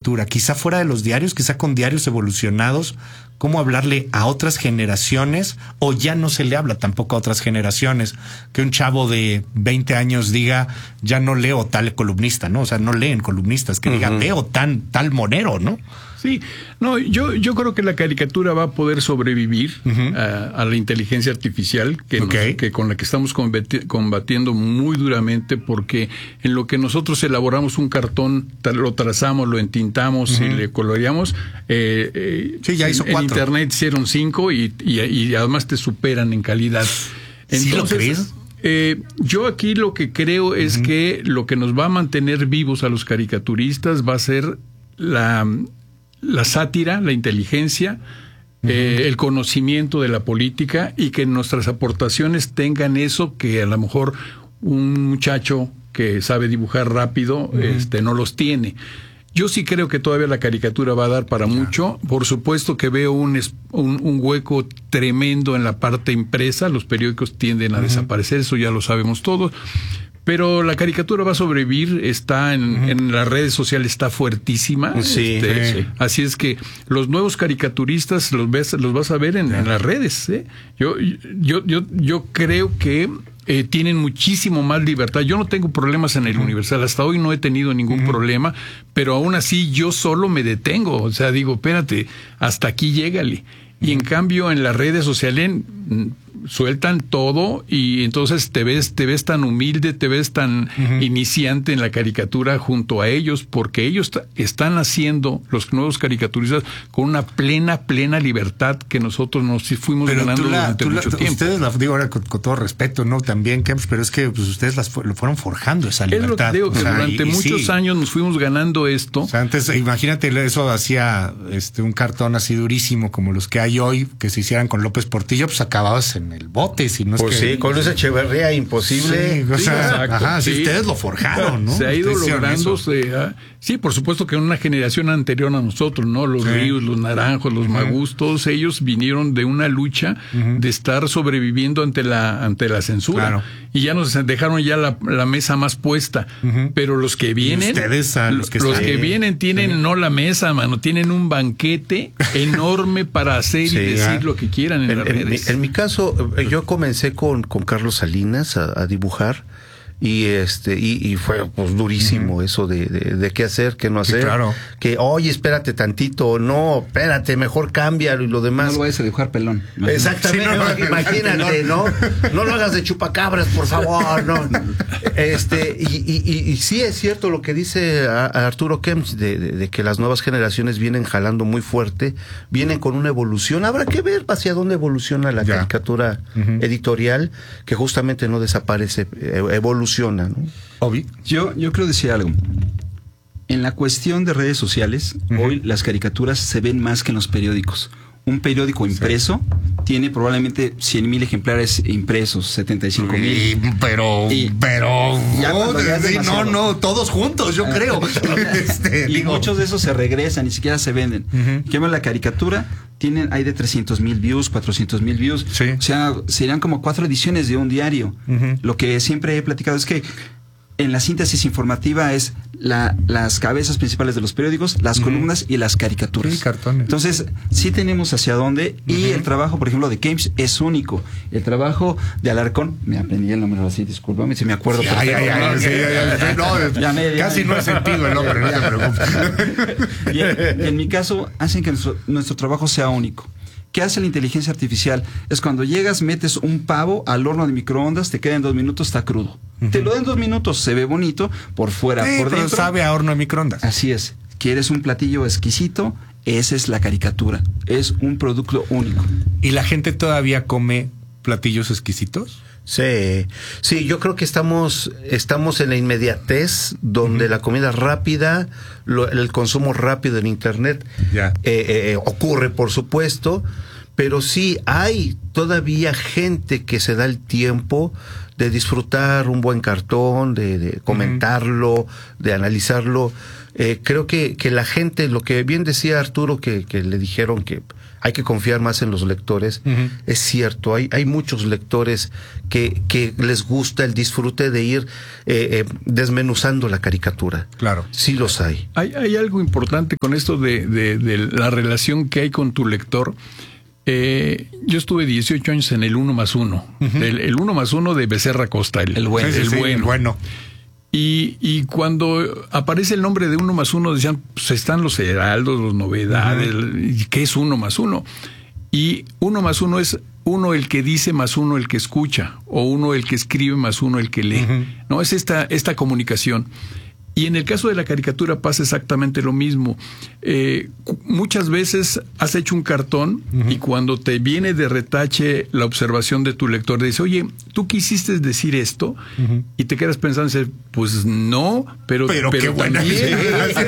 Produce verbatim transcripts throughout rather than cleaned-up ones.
caricatura? Quizá fuera de los diarios, quizá con diarios evolucionados. ¿Cómo hablarle a otras generaciones? O ya no se le habla tampoco a otras generaciones. Que un chavo de veinte años diga, ya no leo tal columnista, ¿no? O sea, no leen columnistas. Que uh-huh. diga, veo tan, tal monero, ¿no? Sí, no, yo, yo creo que la caricatura va a poder sobrevivir uh-huh. a, a la inteligencia artificial que, okay. nos, que con la que estamos combati- combatiendo muy duramente, porque en lo que nosotros elaboramos un cartón, lo trazamos, lo entintamos uh-huh. y le coloreamos, eh, eh, sí, ya hizo en, cuatro. En internet hicieron cinco y, y, y además te superan en calidad. Entonces, ¿sí lo crees? Eh, yo aquí lo que creo es uh-huh. que lo que nos va a mantener vivos a los caricaturistas va a ser la... la sátira, la inteligencia, uh-huh. eh, el conocimiento de la política, y que nuestras aportaciones tengan eso que a lo mejor un muchacho que sabe dibujar rápido uh-huh. este, no los tiene. Yo sí creo que todavía la caricatura va a dar para claro. mucho. Por supuesto que veo un, un, un hueco tremendo en la parte impresa. Los periódicos tienden a uh-huh. desaparecer, eso ya lo sabemos todos. Pero la caricatura va a sobrevivir, está en, uh-huh. en las redes sociales, está fuertísima. Sí, este, sí. Así es que los nuevos caricaturistas los ves, los vas a ver en, en las redes. ¿eh? Yo, yo, yo, yo creo que eh, tienen muchísimo más libertad. Yo no tengo problemas en el uh-huh. Universal, hasta hoy no he tenido ningún uh-huh. problema, pero aún así yo solo me detengo. O sea, digo, espérate, hasta aquí llégale. Y uh-huh. en cambio en las redes sociales sueltan todo, y entonces te ves te ves tan humilde, te ves tan uh-huh. iniciante en la caricatura junto a ellos, porque ellos t- están haciendo, los nuevos caricaturistas, con una plena, plena libertad que nosotros nos fuimos pero ganando la, durante mucho la, tiempo. Ustedes, la, digo ahora con, con todo respeto, ¿no? También, Kempf, pero es que pues, ustedes las fu- lo fueron forjando esa libertad. Es lo que digo, que o sea, durante y, muchos sí. años nos fuimos ganando esto. O sea, antes, imagínate, eso hacía este un cartón así durísimo como los que hay hoy, que se hicieran con López Portillo, pues acababas en el bote, si no es pues que... sí, con Luis Echeverría imposible. Sí, o sea, exacto, ajá, sí, sí. ustedes lo forjaron, ¿no? Se ha ido ustedes logrando, se ha, sí, por supuesto que en una generación anterior a nosotros, ¿no? Los sí. Ríos, los Naranjos, los uh-huh. Magús, todos ellos vinieron de una lucha uh-huh. de estar sobreviviendo ante la ante la censura. Claro. Y ya nos dejaron ya la, la mesa más puesta. Uh-huh. Pero los que vienen, ustedes, a los que, los están, que vienen tienen sí. no la mesa, mano, tienen un banquete enorme para hacer sí, y decir ah. lo que quieran en, en las en, redes. En, en mi caso, yo comencé con, con Carlos Salinas a, a dibujar. Y este y, y fue pues durísimo uh-huh. eso de, de, de qué hacer, qué no hacer. Sí, claro. Que, oye, espérate tantito, no, espérate, mejor cámbialo y lo demás. No lo vayas a dibujar pelón. ¿No? Exactamente, sí, no, no, imagínate, ¿no? No lo hagas de chupacabras, por favor, no. Este, y, y, y, y sí es cierto lo que dice a, a Arturo Kempf, de, de, de que las nuevas generaciones vienen jalando muy fuerte, vienen con una evolución. Habrá que ver hacia dónde evoluciona la ya. caricatura uh-huh. editorial, que justamente no desaparece, evoluciona. ¿No? Obi. Yo, yo creo decir algo. En la cuestión de redes sociales, uh-huh. hoy las caricaturas se ven más que en los periódicos. Un periódico impreso sí. tiene probablemente cien mil ejemplares impresos, setenta y cinco mil. Pero, y, pero, ya no, sí, no, no, todos juntos, yo creo. este, y digo. Muchos de esos se regresan, ni siquiera se venden. Uh-huh. ¿Qué más la caricatura? Tienen, hay de trescientos mil views, cuatrocientos mil views. Sí. O sea, serían como cuatro ediciones de un diario. Uh-huh. Lo que siempre he platicado es que en la síntesis informativa es la, las cabezas principales de los periódicos, las uh-huh. columnas y las caricaturas. Sí, cartones. Entonces, sí tenemos hacia dónde. Uh-huh. Y el trabajo, por ejemplo, de Kempf es único. El trabajo de Alarcón, me aprendí el nombre así, discúlpame, si me acuerdo. Ya, ya, ya, ya, sí, ya, ya, no, ya me, casi ya, no he sentido el nombre, no te preocupes. Y en, en mi caso, hacen que nuestro, nuestro trabajo sea único. ¿Qué hace la inteligencia artificial? Es cuando llegas, metes un pavo al horno de microondas, te queda en dos minutos, está crudo. Uh-huh. Te lo da en dos minutos, se ve bonito, por fuera, sí, por pero dentro. Sabe a horno de microondas. Así es. ¿Quieres un platillo exquisito? Esa es la caricatura. Es un producto único. ¿Y la gente todavía come platillos exquisitos? Sí, sí, yo creo que estamos estamos en la inmediatez donde uh-huh. la comida rápida, lo, el consumo rápido en internet yeah. eh, eh, ocurre, por supuesto, pero sí hay todavía gente que se da el tiempo de disfrutar un buen cartón, de, de comentarlo, uh-huh. de analizarlo. Eh, creo que, que la gente, lo que bien decía Arturo, que, que le dijeron que hay que confiar más en los lectores, uh-huh. es cierto, hay, hay muchos lectores que, que les gusta el disfrute de ir eh, eh, desmenuzando la caricatura. Claro. Sí los hay. Hay, hay algo importante con esto de, de, de la relación que hay con tu lector. Eh, yo estuve dieciocho años en el uno más uno. Uh-huh. El, el uno más uno de Becerra Costa, el, el bueno. Sí, sí, el sí, bueno. El bueno. Y, y cuando aparece el nombre de uno más uno, decían, pues están los heraldos, los novedades, uh-huh. ¿qué es uno más uno? Y uno más uno es uno el que dice más uno el que escucha, o uno el que escribe más uno el que lee. Uh-huh. No, es esta, esta comunicación. Y en el caso de la caricatura pasa exactamente lo mismo. Eh, muchas veces has hecho un cartón uh-huh. y cuando te viene de retache la observación de tu lector, dice, oye, ¿tú quisiste decir esto? Uh-huh. Y te quedas pensando, pues no, pero, pero, pero qué buena también,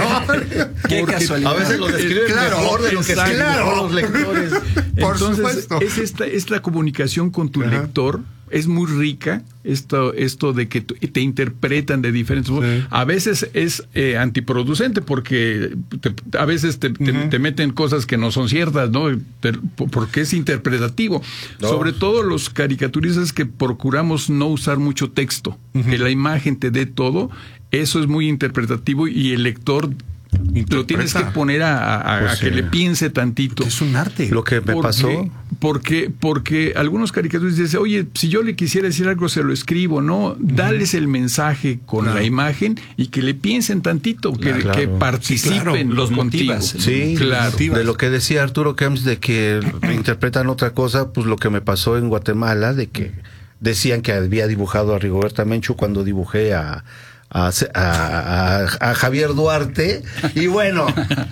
qué casualidad. A veces lo describen claro, mejor de lo que exacto, claro. los lectores. Por Entonces, supuesto. es esta, esta comunicación con tu uh-huh. lector. Es muy rica esto, esto de que te interpretan de diferentes modos. Sí. A veces es eh, antiproducente porque te, a veces te, uh-huh. te, te meten cosas que no son ciertas, ¿no? Porque es interpretativo. No. Sobre todo los caricaturistas que procuramos no usar mucho texto, uh-huh. que la imagen te dé todo, eso es muy interpretativo y el lector Interpreta. Lo tienes que poner a, a, pues a que sí. le piense tantito. Es un arte. Lo que me porque, pasó. Porque, porque algunos caricaturistas dicen, oye, si yo le quisiera decir algo, se lo escribo, ¿no? Uh-huh. Dales el mensaje con claro. la imagen y que le piensen tantito, que, claro. que participen sí, claro. los motivas. Sí, claro. De lo que decía Arturo Camps de que interpretan otra cosa, pues lo que me pasó en Guatemala, de que decían que había dibujado a Rigoberta Menchú cuando dibujé a A, a, a Javier Duarte y bueno,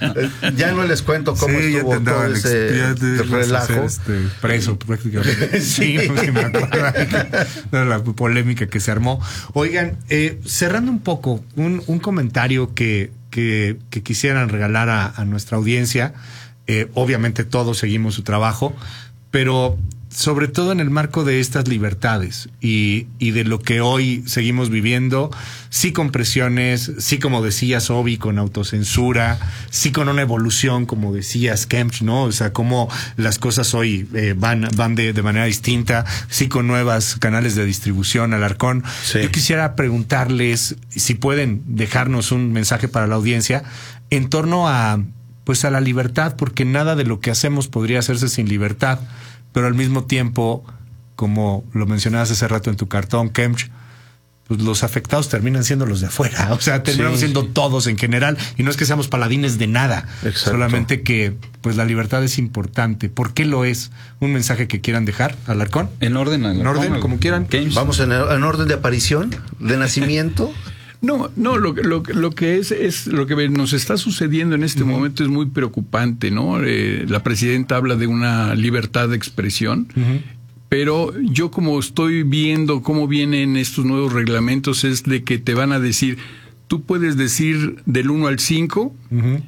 ya no les cuento cómo sí, estuvo todo ese relajo este, preso prácticamente. Sí, sí me acuerdo de la polémica que se armó. Oigan, eh, cerrando un poco un, un comentario que, que, que quisieran regalar a, a nuestra audiencia. Eh, obviamente todos seguimos su trabajo, pero sobre todo en el marco de estas libertades y, y de lo que hoy seguimos viviendo, sí con presiones, sí como decías, Obi, con autocensura, sí con una evolución, como decías, Kempf, ¿no? O sea, cómo las cosas hoy eh, van, van de, de manera distinta, sí con nuevos canales de distribución, Alarcón. Sí. Yo quisiera preguntarles si pueden dejarnos un mensaje para la audiencia en torno a, pues a la libertad, porque nada de lo que hacemos podría hacerse sin libertad. Pero al mismo tiempo, como lo mencionabas hace rato en tu cartón, Kempch, pues los afectados terminan siendo los de afuera. O sea, terminamos sí. siendo todos en general. Y no es que seamos paladines de nada. Exacto. Solamente que pues la libertad es importante. ¿Por qué lo es? ¿Un mensaje que quieran dejar, Alarcón? En orden, Alarcón, En orden, como quieran. Kempch. Vamos en, en orden de aparición, de nacimiento. No, no, lo, lo, lo que es, es lo que nos está sucediendo en este uh-huh. momento es muy preocupante, ¿no? Eh, la presidenta habla de una libertad de expresión, uh-huh. pero yo como estoy viendo cómo vienen estos nuevos reglamentos es de que te van a decir, tú puedes decir del uno al cinco, uh-huh.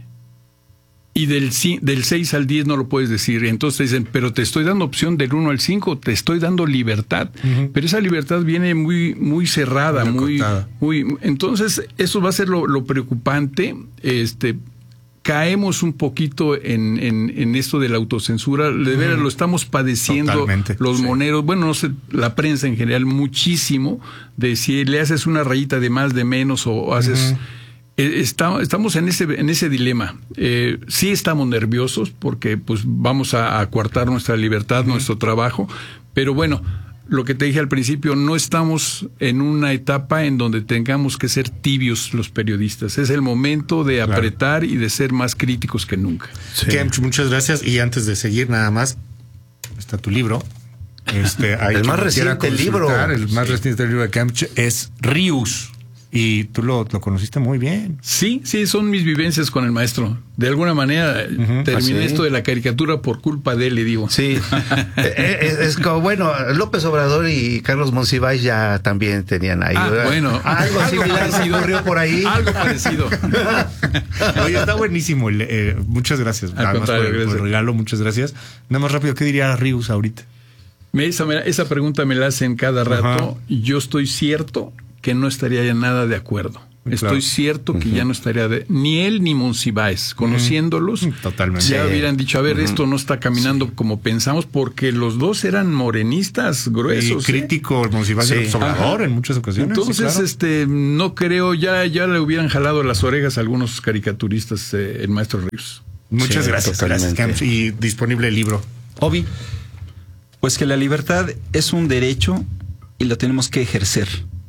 y del, del seis al diez no lo puedes decir. Entonces dicen, pero te estoy dando opción del uno al cinco, te estoy dando libertad. Uh-huh. Pero esa libertad viene muy muy cerrada, muy, muy, muy... Entonces, eso va a ser lo, lo preocupante. Este, caemos un poquito en, en, en esto de la autocensura. De veras, uh-huh. lo estamos padeciendo. Totalmente. Los sí. moneros, bueno, no sé, la prensa en general, muchísimo, de si le haces una rayita de más, de menos, o haces... Uh-huh. Está, estamos en ese en ese dilema. Eh, sí estamos nerviosos porque pues vamos a, a coartar nuestra libertad, uh-huh. nuestro trabajo, pero bueno, lo que te dije al principio, no estamos en una etapa en donde tengamos que ser tibios los periodistas. Es el momento de claro. apretar y de ser más críticos que nunca. Sí. Kempch, muchas gracias. Y antes de seguir, nada más, está tu libro. Este, el más reciente libro. El más sí. reciente libro de Kempch es Rius. Y tú lo, lo conociste muy bien. Sí, sí, son mis vivencias con el maestro. De alguna manera uh-huh, terminé esto de la caricatura por culpa de él, le digo. Sí, es, es como, bueno, López Obrador y Carlos Monsiváis ya también tenían ahí. Ah, ¿verdad? Bueno. Algo similar se ocurrió por ahí. Algo parecido. Oye, está buenísimo. Eh, muchas gracias. Al contrario, por, gracias. por el regalo, muchas gracias. Nada más rápido, ¿qué diría Rius ahorita? Me, esa, esa pregunta me la hacen cada rato. Uh-huh. Yo estoy cierto que no estaría ya nada de acuerdo. Estoy claro. cierto que uh-huh. ya no estaría de, ni él ni Monsiváis, conociéndolos, uh-huh. totalmente. Ya sí. hubieran dicho, a ver, uh-huh. esto no está caminando sí. como pensamos, porque los dos eran morenistas gruesos. Y crítico, ¿eh? Monsiváis sí. era Obrador en muchas ocasiones. Entonces, sí, claro. este, no creo, ya, ya le hubieran jalado las orejas a algunos caricaturistas, eh, el maestro Ríos. Muchas sí, gracias, totalmente. Gracias, y disponible el libro. Obi. Pues que la libertad es un derecho y lo tenemos que ejercer,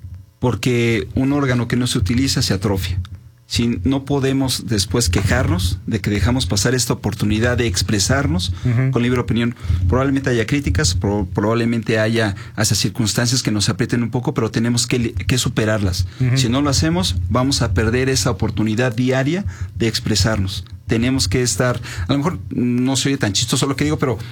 porque un órgano que no se utiliza se atrofia. Si no podemos después quejarnos de que dejamos pasar esta oportunidad de expresarnos uh-huh. con libre opinión, probablemente haya críticas, pro- probablemente haya hasta circunstancias que nos aprieten un poco, pero tenemos que, que superarlas. Uh-huh. Si no lo hacemos, vamos a perder esa oportunidad diaria de expresarnos. Tenemos que estar, a lo mejor no soy tan chistoso lo que digo, pero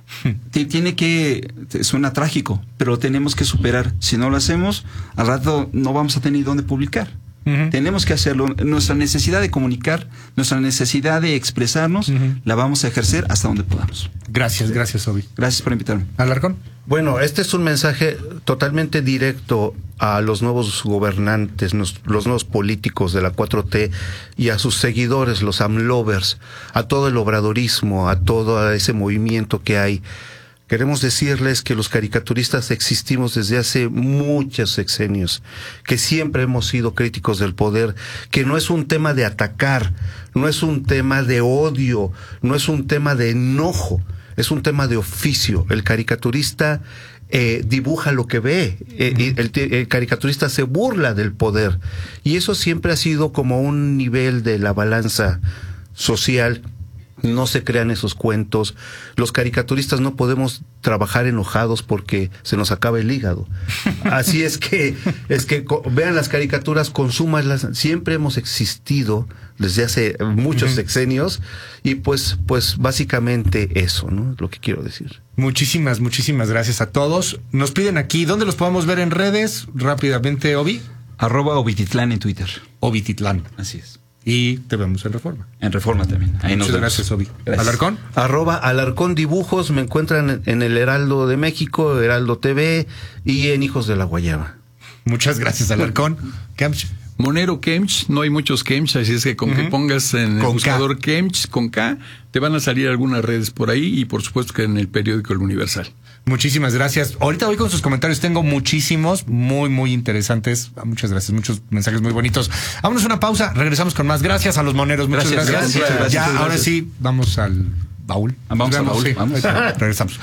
tiene que, suena trágico, pero tenemos que superar. Si no lo hacemos, al rato no vamos a tener dónde publicar. Uh-huh. Tenemos que hacerlo. Nuestra necesidad de comunicar, nuestra necesidad de expresarnos, uh-huh. la vamos a ejercer hasta donde podamos. Gracias, gracias, Obi. Gracias por invitarme. Alarcón. Bueno, este es un mensaje totalmente directo a los nuevos gobernantes, los, los nuevos políticos de la cuatro T y a sus seguidores, los AMLovers, a todo el obradorismo, a todo ese movimiento que hay. Queremos decirles que los caricaturistas existimos desde hace muchos sexenios, que siempre hemos sido críticos del poder, que no es un tema de atacar, no es un tema de odio, no es un tema de enojo, es un tema de oficio. El caricaturista eh, dibuja lo que ve, eh, uh-huh. el, el caricaturista se burla del poder, y eso siempre ha sido como un nivel de la balanza social. No se crean esos cuentos. Los caricaturistas no podemos trabajar enojados porque se nos acaba el hígado. Así es que, es que vean las caricaturas, consúmanlas. Siempre hemos existido desde hace muchos uh-huh. sexenios, y pues, pues básicamente eso, ¿no? Es lo que quiero decir. Muchísimas, muchísimas gracias a todos. Nos piden aquí, ¿dónde los podemos ver en redes? Rápidamente, Obi. Arroba Obititlán en Twitter. Obititlán. Así es. Y te vemos en Reforma. En Reforma también. Ahí Muchas nos gracias, Obi. Gracias. ¿Alarcón? Arroba Alarcón Dibujos. Me encuentran en el Heraldo de México, Heraldo T V y en Hijos de la Guayaba. Muchas gracias, Alarcón. Kemch. Monero Kemch, no hay muchos Kemch, así es que con uh-huh. que pongas en el con buscador K. Kemch con K, te van a salir algunas redes por ahí, y por supuesto que en el periódico El Universal. Muchísimas gracias. Ahorita voy con sus comentarios. Tengo muchísimos, muy, muy interesantes. Muchas gracias. Muchos mensajes muy bonitos. Vámonos a una pausa. Regresamos con más. Gracias a los moneros. Muchas gracias. gracias. gracias, gracias ya, gracias. Ahora sí, vamos al baúl. Vamos al baúl. Sí. Vamos. Regresamos.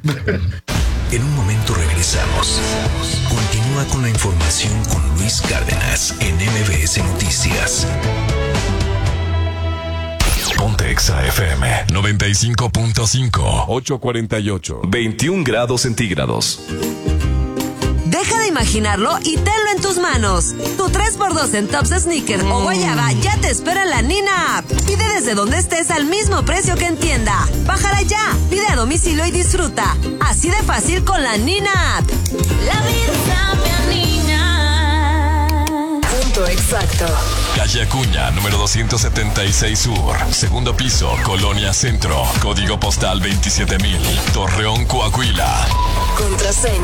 En un momento regresamos. Continúa con la información con Luis Cárdenas en M B S Noticias. Ponte Exa F M noventa y cinco punto cinco. ocho cuarenta y ocho. veintiún grados centígrados. Deja de imaginarlo y tenlo en tus manos. Tu tres por dos en tops, sneaker o guayaba ya te espera en la Nina App. Pide desde donde estés al mismo precio que en tienda. Bájala ya, pide a domicilio y disfruta. Así de fácil con la Nina App. La vida me anina. Punto exacto. Calle Acuña, número doscientos setenta y seis Sur. Segundo piso, Colonia Centro. Código postal veintisiete mil. Torreón, Coahuila. Contraseña.